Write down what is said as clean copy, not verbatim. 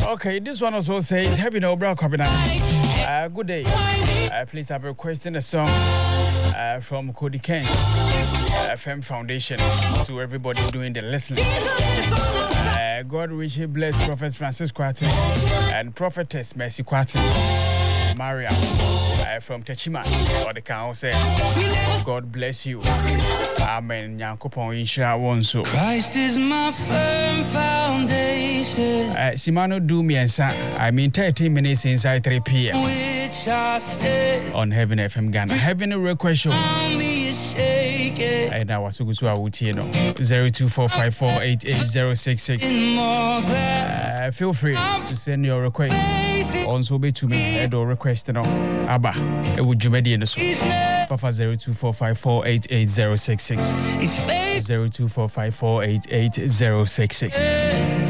Okay, this one also says, Heavy No Bra Kabina. Good day. Please have requesting a song from Cody Ken, FM Foundation, to everybody doing the listening. God richly bless Prophet Francis Kwati and Prophetess Mercy Kwati, Maria from Techima, or the council. God bless you. Amen. Yankopon insha wonso. Christ is my firm foundation. Simano do me and I mean 30 minutes inside 3 p.m. on Heaven FM Ghana. Heaven request show. And I was going to 0245488066. Feel free to send your request. Also be to me or request no. Abba, it would you in the soul. Papa 0245488066. 0245488066.